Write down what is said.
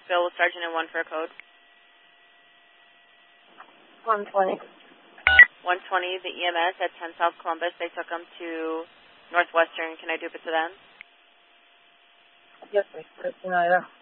Bill Sergeant and 1 for a code. 120. 120, the EMS at 10 South Columbus. They took them to Northwestern. Can I do it to them? Yes, please.